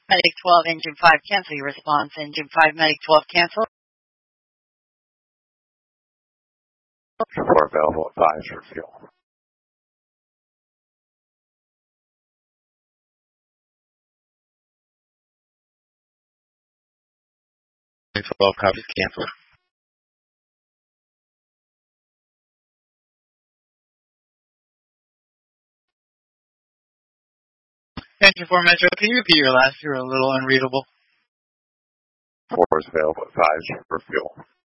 Medic 12, Engine 5, cancel your response. Engine 5, Medic 12, cancel. 4 available, advise for fuel. Medic 12, copies, cancel. Engine 4 Metro, can you repeat your last? You're a little unreadable. 4 is available, advise for fuel.